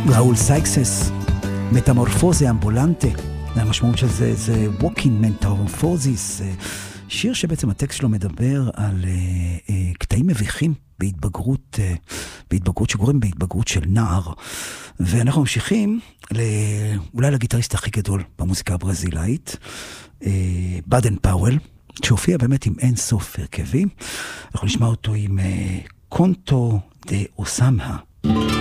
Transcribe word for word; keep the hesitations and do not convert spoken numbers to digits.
ראול סייקסס, מטמורפוזה אמבולנטה, המשמעות של זה זה walking metamorphosis, שיר שבעצם הטקסט שלו מדבר על uh, uh, קטעים מביכים בהתבגרות, uh, בהתבגרות שגורם בהתבגרות של נער. ואנחנו ממשיכים לא, אולי לגיטריסט הכי גדול במוזיקה הברזילאית, uh, באדן פאוול, שהופיע באמת עם אין סוף הרכבים. אנחנו נשמע אותו עם uh, קונטו דה אוסמה.